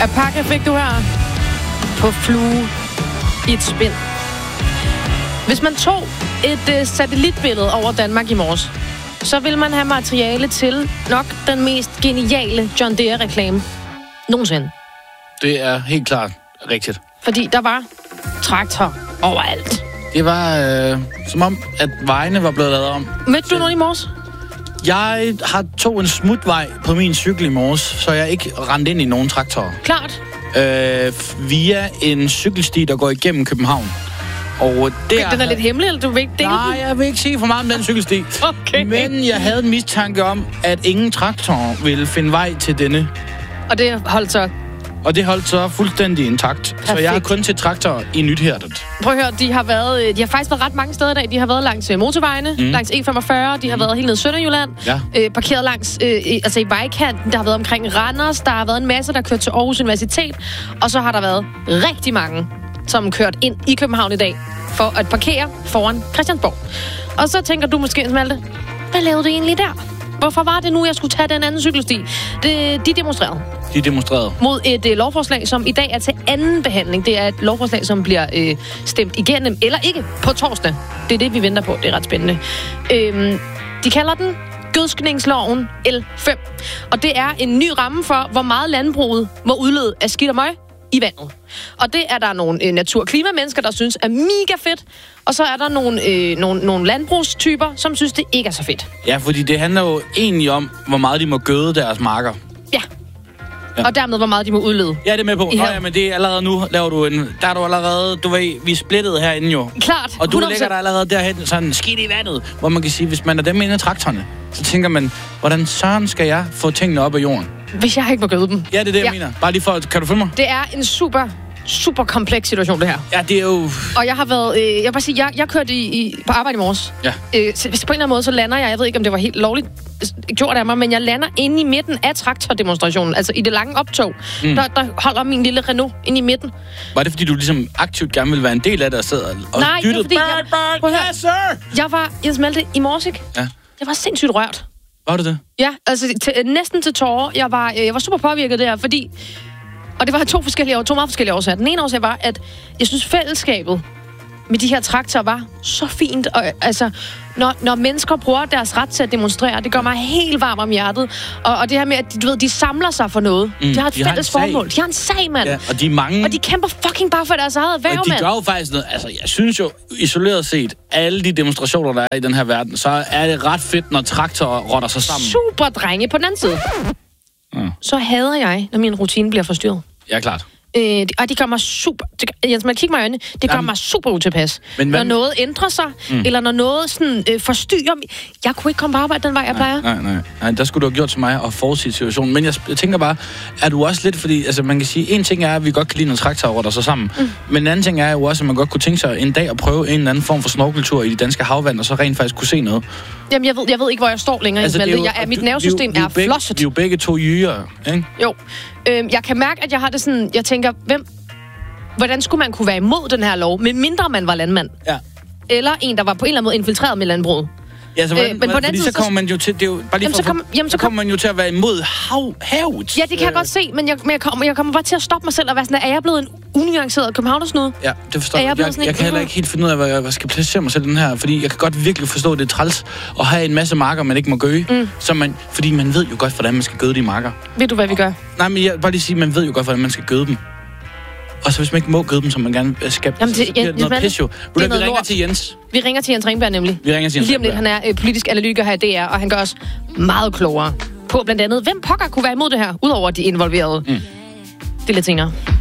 Apache fik du her på flue i et spind. Hvis man tog et satellitbillede over Danmark i morges, så vil man have materiale til nok den mest geniale John Deere-reklame nogensinde. Det er helt klart rigtigt. Fordi der var traktor overalt. Det var som om, at vejene var blevet lavet om. Mødte du noget i morges? Jeg har tog en smutvej på min cykel i morges, så jeg ikke rendte ind i nogen traktorer. Klart. Via en cykelsti, der går igennem København. Og den er lidt hemmelig, eller du vil ikke dele den? Nej, jeg vil ikke sige for meget om den cykelsti. Okay. Men jeg havde en mistanke om, at ingen traktor ville finde vej til denne. Og det holdt så? Og det holdt så fuldstændig intakt. Perfekt. Så jeg har kun til traktor i Nytherdet. Prøv at høre, de har faktisk været ret mange steder i dag. De har været langs motorvejene, langs E45, de har været helt ned i Sønderjylland, parkeret langs, altså i vejkanten, der har været omkring Randers, der har været en masse, der kørt til Aarhus Universitet, og så har der været rigtig mange, som kørt ind i København i dag, for at parkere foran Christiansborg. Og så tænker du måske, Malte, hvad lavede det egentlig der? Hvorfor var det nu, jeg skulle tage den anden cykelsti? De demonstrerede. De demonstrerede. Mod et lovforslag, som i dag er til anden behandling. Det er et lovforslag, som bliver stemt igennem, eller ikke, på torsdag. Det er det, vi venter på. Det er ret spændende. De kalder den gødskningsloven L5. Og det er en ny ramme for, hvor meget landbruget må udlede af skidt og møg i vandet. Og det er der nogle natur- og klimamennesker, der synes er mega fedt. Og så er der nogle landbrugstyper, som synes, det ikke er så fedt. Ja, fordi det handler jo egentlig om, hvor meget de må gøde deres marker. Ja. Og dermed, hvor meget de må udlede. Ja, det er med på. Nå, ja, men det er allerede nu, laver du en... Der er du allerede, du ved, vi er splittet herinde jo. Klart. Og du 100%. lægger dig allerede derhen, sådan skidt i vandet, hvor man kan sige, hvis man er dem inde i traktorerne, så tænker man, hvordan søren skal jeg få tingene op af jorden? Hvis jeg ikke må gøde dem. Ja, det er det, jeg mener. Bare lige for, kan du følge mig? Det er en super kompleks situation, det her. Ja, det er jo... Og jeg har været... jeg vil bare sige, jeg kørte på arbejde i morges. Ja. Så på en eller anden måde, så lander jeg ved ikke, om det var helt lovligt gjort af mig, men jeg lander inde i midten af traktordemonstrationen. Altså i det lange optog. Der holder min lille Renault inde i midten. Var det, fordi du ligesom aktivt gerne ville være en del af det og sad og nej, dyttede? Nej, det er fordi... Yes, sir! Jeg smelte i morges, ikke? Ja. Jeg var sindssygt rørt. Var det det? Ja, altså næsten til tårer. Jeg var super påvirket der, fordi... Og det var to meget forskellige årsager. Den ene årsag var, at jeg synes, fællesskabet med de her traktorer var så fint. Og altså, når mennesker bruger deres ret til at demonstrere, det gør mig helt varm om hjertet. Og det her med, at de samler sig for noget. De har et fælles formål. De har en sag, mand. Ja, og de mange... Og de kæmper fucking bare for deres eget erhverv, mand. Og de gør jo faktisk noget... Altså, jeg synes jo, isoleret set, alle de demonstrationer, der er i den her verden, så er det ret fedt, når traktorer rotter sig sammen. Super drenge på den anden side. Så hader jeg, når min rutine bliver forstyrret. Ja, klart. Og det gør mig super... Jens, man kigger mig i øjnene. Det gør mig super utilpas. Når noget ændrer sig, eller når noget sådan forstyrrer... Jeg kunne ikke komme på arbejde den vej, jeg plejer. Nej, der skulle du have gjort til mig at forudsige situationen. Men jeg tænker bare, er du også lidt... Fordi altså, man kan sige, en ting er, at vi godt kan lide, når traktorer rotter sig sammen. Men en anden ting er jo også, at man godt kunne tænke sig en dag at prøve en eller anden form for snorkeltur i de danske havvand, og så rent faktisk kunne se noget. Jamen, jeg ved ikke, hvor jeg står længere. Altså, mit nervesystem er flosset. Vi er jo begge to jyger, ikke? Jo. Jeg kan mærke, at jeg har det sådan... Jeg tænker, hvordan skulle man kunne være imod den her lov, medmindre man var landmand? Ja. Eller en, der var på en eller anden måde infiltreret med landbruget. Ja, så men på den så kommer man jo til... Det er jo, bare lige så kommer man jo til at være imod havet. Ja, det kan jeg godt se, men jeg kommer bare til at stoppe mig selv og være sådan, er jeg blevet en unuanceret københavnersnude? Ja, det forstår jeg. Jeg kan heller ikke helt finde ud af, hvad jeg skal placere mig selv i den her, fordi jeg kan godt virkelig forstå, at det er træls at have en masse marker, man ikke må gøde. Fordi man ved jo godt, hvordan man skal gøde de marker. Ved du, hvad vi gør? Nej, men jeg vil bare lige sige, man ved jo godt, hvordan man skal gøde dem. Og så hvis man ikke må gøde dem, som man gerne skal... Jamen, det er noget pis jo. Vi ringer til Jens. Vi ringer til Jens Ringberg nemlig. Vi ringer til Jens Ringberg. Han er politisk analytiker her i DR, og han gør os meget klogere på blandt andet, hvem pokker kunne være imod det her, udover de involverede. Det er lidt senere.